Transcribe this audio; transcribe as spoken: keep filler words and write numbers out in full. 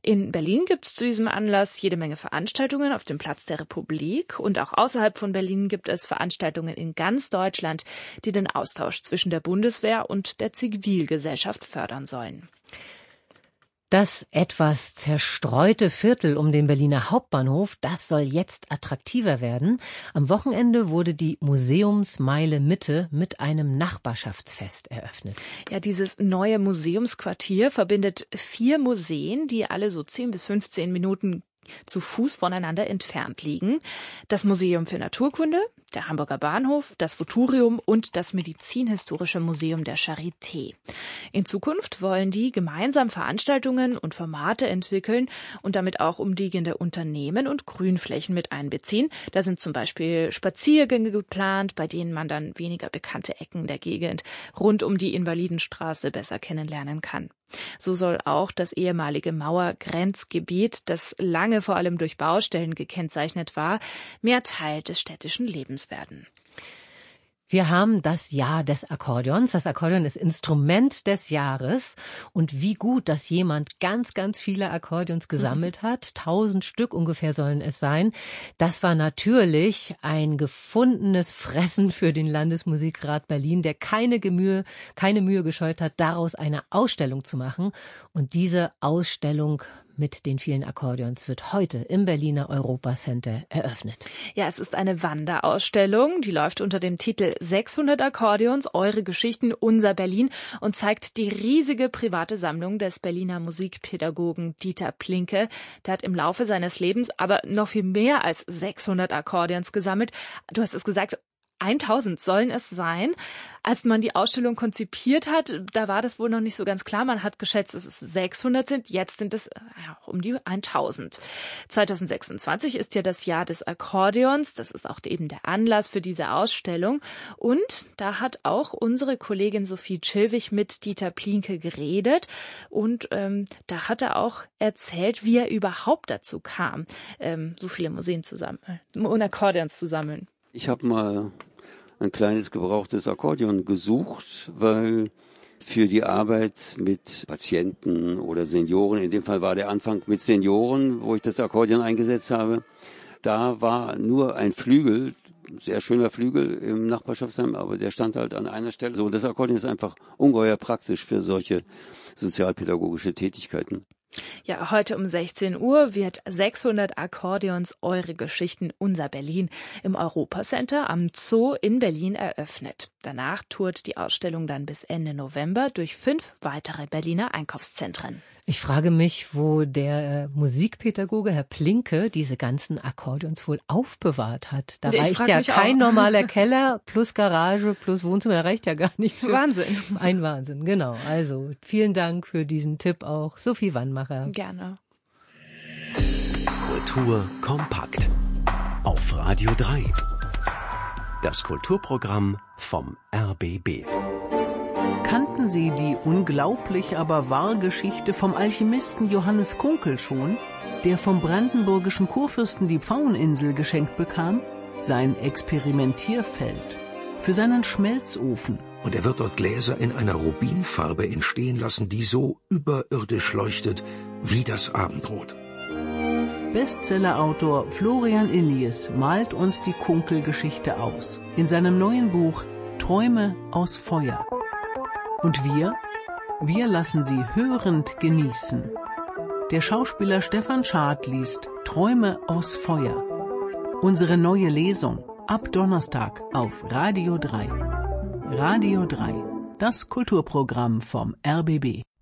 In Berlin gibt es zu diesem Anlass jede Menge Veranstaltungen auf dem Platz der Republik. Und auch außerhalb von Berlin gibt es Veranstaltungen in ganz Deutschland, die den Austausch zwischen der Bundeswehr und der Zivilgesellschaft fördern sollen. Das etwas zerstreute Viertel um den Berliner Hauptbahnhof, das soll jetzt attraktiver werden. Am Wochenende wurde die Museumsmeile Mitte mit einem Nachbarschaftsfest eröffnet. Ja, dieses neue Museumsquartier verbindet vier Museen, die alle so zehn bis fünfzehn Minuten zu Fuß voneinander entfernt liegen. Das Museum für Naturkunde, der Hamburger Bahnhof, das Futurium und das Medizinhistorische Museum der Charité. In Zukunft wollen die gemeinsam Veranstaltungen und Formate entwickeln und damit auch umliegende Unternehmen und Grünflächen mit einbeziehen. Da sind zum Beispiel Spaziergänge geplant, bei denen man dann weniger bekannte Ecken der Gegend rund um die Invalidenstraße besser kennenlernen kann. So soll auch das ehemalige Mauergrenzgebiet, das lange vor allem durch Baustellen gekennzeichnet war, mehr Teil des städtischen Lebens werden. Wir haben das Jahr des Akkordeons. Das Akkordeon ist Instrument des Jahres. Und wie gut, dass jemand ganz, ganz viele Akkordeons gesammelt hat. Tausend Stück ungefähr sollen es sein. Das war natürlich ein gefundenes Fressen für den Landesmusikrat Berlin, der keine Mühe, keine Mühe gescheut hat, daraus eine Ausstellung zu machen. Und diese Ausstellung mit den vielen Akkordeons wird heute im Berliner Europacenter eröffnet. Ja, es ist eine Wanderausstellung, die läuft unter dem Titel sechshundert Akkordeons, eure Geschichten, unser Berlin und zeigt die riesige private Sammlung des Berliner Musikpädagogen Dieter Plinke. Der hat im Laufe seines Lebens aber noch viel mehr als sechshundert Akkordeons gesammelt. Du hast es gesagt, tausend sollen es sein. Als man die Ausstellung konzipiert hat, da war das wohl noch nicht so ganz klar. Man hat geschätzt, dass es sechshundert sind. Jetzt sind es ja, um die tausend. zwanzig sechsundzwanzig ist ja das Jahr des Akkordeons. Das ist auch eben der Anlass für diese Ausstellung. Und da hat auch unsere Kollegin Sophie Chilwig mit Dieter Plinke geredet. Und ähm, da hat er auch erzählt, wie er überhaupt dazu kam, ähm, so viele Museen zu sammeln und Akkordeons zu sammeln. Ich habe mal ein kleines gebrauchtes Akkordeon gesucht, weil für die Arbeit mit Patienten oder Senioren, in dem Fall war der Anfang mit Senioren, wo ich das Akkordeon eingesetzt habe, da war nur ein Flügel, sehr schöner Flügel im Nachbarschaftsheim, aber der stand halt an einer Stelle. So, das Akkordeon ist einfach ungeheuer praktisch für solche sozialpädagogische Tätigkeiten. Ja, heute um sechzehn Uhr wird sechshundert Akkordeons, eure Geschichten, unser Berlin im Europacenter am Zoo in Berlin eröffnet. Danach tourt die Ausstellung dann bis Ende November durch fünf weitere Berliner Einkaufszentren. Ich frage mich, wo der Musikpädagoge Herr Plinke diese ganzen Akkordeons wohl aufbewahrt hat. Da ich reicht ja kein auch. normaler Keller plus Garage plus Wohnzimmer, da reicht ja gar nicht für. Wahnsinn. Ein Wahnsinn, genau. Also vielen Dank für diesen Tipp auch. Sophie Wannmacher. Gerne. Kultur kompakt auf Radio drei. Das Kulturprogramm vom R B B. Kannten Sie die unglaublich aber wahre Geschichte vom Alchemisten Johannes Kunkel schon, der vom brandenburgischen Kurfürsten die Pfaueninsel geschenkt bekam? Sein Experimentierfeld für seinen Schmelzofen. Und er wird dort Gläser in einer Rubinfarbe entstehen lassen, die so überirdisch leuchtet wie das Abendrot. Bestsellerautor Florian Illies malt uns die Kunkel-Geschichte aus in seinem neuen Buch Träume aus Feuer. Und wir? Wir lassen sie hörend genießen. Der Schauspieler Stefan Schad liest Träume aus Feuer. Unsere neue Lesung ab Donnerstag auf Radio drei. Radio drei, das Kulturprogramm vom R B B.